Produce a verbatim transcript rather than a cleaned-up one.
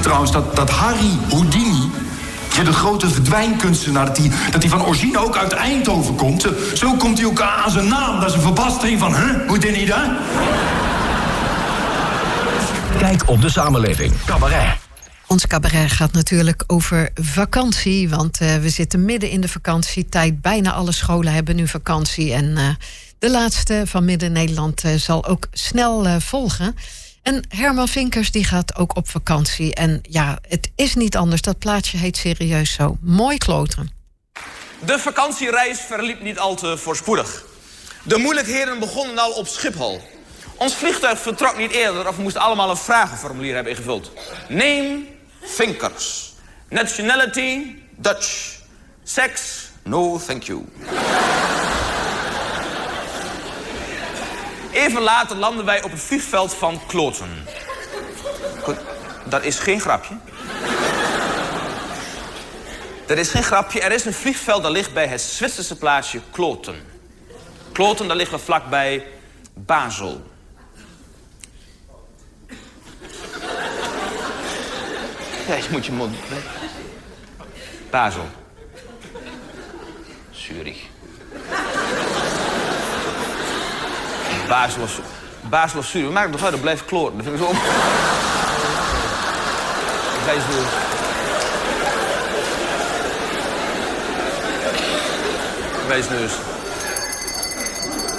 trouwens dat, dat Harry Houdini... Ja, de grote verdwijnkunstenaar, dat hij dat die van origine ook uit Eindhoven komt. Zo, zo komt hij ook aan zijn naam. Dat is een verbastering van, hè? Houdini, hè? Kijk op de samenleving. Cabaret. Ons cabaret gaat natuurlijk over vakantie. Want uh, we zitten midden in de vakantietijd. Bijna alle scholen hebben nu vakantie. En uh, de laatste van Midden-Nederland uh, zal ook snel uh, volgen. En Herman Vinkers die gaat ook op vakantie. En ja, het is niet anders. Dat plaatsje heet serieus zo. Mooi Kloteren. De vakantiereis verliep niet al te voorspoedig. De moeilijkheden begonnen al op Schiphol. Ons vliegtuig vertrok niet eerder of we moesten allemaal een vragenformulier hebben ingevuld. Name, Vinkers. Nationality, Dutch. Sex, no thank you. Even later landen wij op het vliegveld van Kloten. Goed, dat is geen grapje. Dat is geen grapje. Er is een vliegveld dat ligt bij het Zwitserse plaatsje Kloten. Kloten, daar liggen we vlakbij Basel. Ja, je moet je mond... Basel. Zurich. Basel of, Basel of Zurich. Maak het nog uit, dat blijft kloten. Dat vind ik zo... Wijsneus. Wijsneus.